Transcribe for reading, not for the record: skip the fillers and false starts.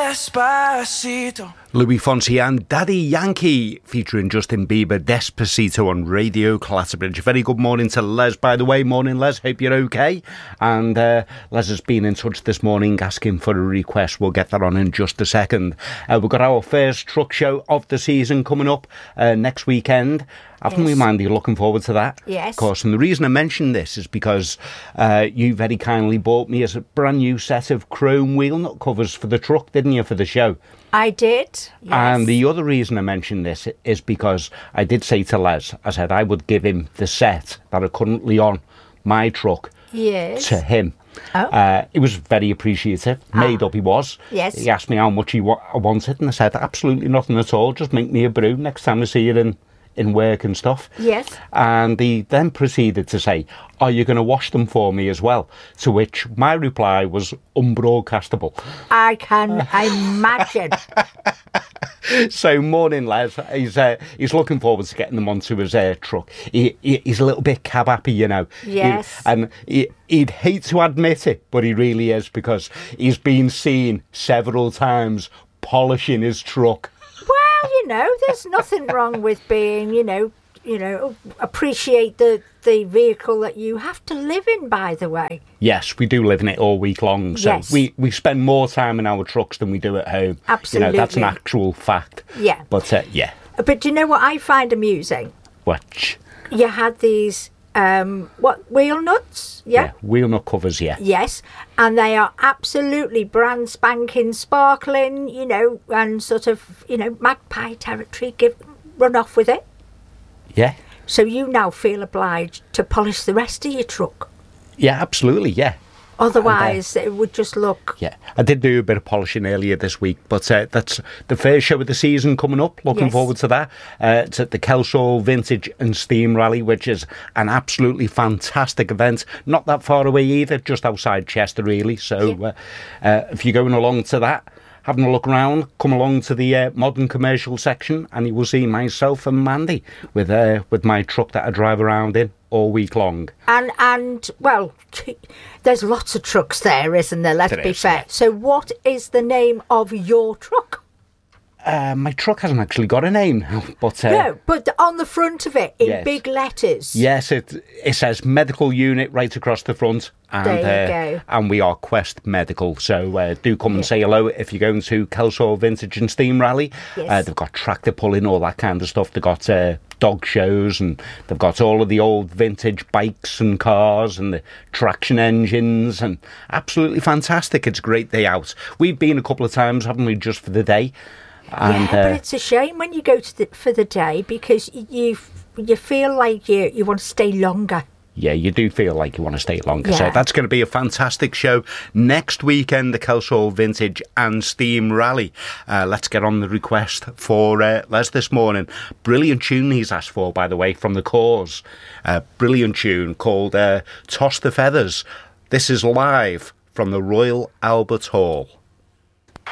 Despacito. Louis Fonsi and Daddy Yankee featuring Justin Bieber, Despacito on Radio Clatterbridge. Very good morning to Les, by the way. Morning, Les. Hope you're okay. And Les has been in touch this morning asking for a request. We'll get that on in just a second. We've got our first truck show of the season coming up next weekend. Haven't we, Mandy? Looking forward to that. Yes. Of course. And the reason I mention this is because you very kindly bought me a brand new set of chrome wheel nut covers for the truck, didn't you, for the show? I did, yes. And the other reason I mention this is because I did say to Les, I said I would give him the set that are currently on my truck to him. Oh. He was very appreciative. Made up he was. Yes. He asked me how much I wanted, and I said absolutely nothing at all. Just make me a brew next time I see you in work and stuff. Yes. And he then proceeded to say, are you going to wash them for me as well? To which my reply was unbroadcastable. I can imagine. So morning, Les. He's looking forward to getting them onto his truck. He's a little bit cab happy, you know. Yes. He'd hate to admit it, but he really is, because he's been seen several times polishing his truck. Well, there's nothing wrong with being, appreciate the vehicle that you have to live in, by the way. Yes, we do live in it all week long. So yes. we spend more time in our trucks than we do at home. Absolutely. That's an actual fact. Yeah. But, yeah. But do you know what I find amusing? What? You had these, wheel nuts? Yeah? Wheel nut covers, yeah. Yes. And they are absolutely brand spanking, sparkling, and sort of, magpie territory. Run off with it. Yeah. So you now feel obliged to polish the rest of your truck? Yeah, absolutely, yeah. Otherwise, it would just look... Yeah, I did do a bit of polishing earlier this week, but that's the first show of the season coming up. Looking forward to that. It's at the Kelsall Vintage and Steam Rally, which is an absolutely fantastic event. Not that far away either, just outside Chester, really. So if you're going along to that, having a look around, come along to the modern commercial section, and you will see myself and Mandy with my truck that I drive around in all week long. And well, there's lots of trucks there, isn't there? Let's be fair. Yeah. So what is the name of your truck? My truck hasn't actually got a name, but... no, but on the front of it, in big letters. Yes, it says medical unit right across the front. And, there you go. And we are Quest Medical, so do come and say hello if you're going to Kelsall Vintage and Steam Rally. Yes. They've got tractor pulling, all that kind of stuff. They've got dog shows, and they've got all of the old vintage bikes and cars and the traction engines, and absolutely fantastic. It's a great day out. We've been a couple of times, haven't we, just for the day. And, but it's a shame when you go for the day, because you feel like you want to stay longer. Yeah, you do feel like you want to stay longer. Yeah. So that's going to be a fantastic show next weekend, the Kelsall Vintage and Steam Rally. Let's get on the request for Les this morning. Brilliant tune he's asked for, by the way, from The Cause. Brilliant tune called Toss the Feathers. This is live from the Royal Albert Hall.